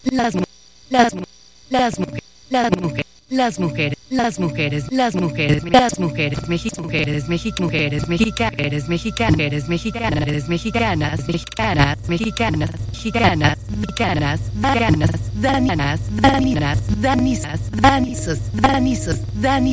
las mu- las mu- las mujeres, las mujeres, las mujeres, las mujeres, las mujeres, las mujeres, mujeres, mujeres, mexicanas, mexicanas, mexicanas, mexicanas, mexicanas, mexicanas, mexicanas, mexicanas, danianas, danianas, daninas, danisas, danisos, danisos, danis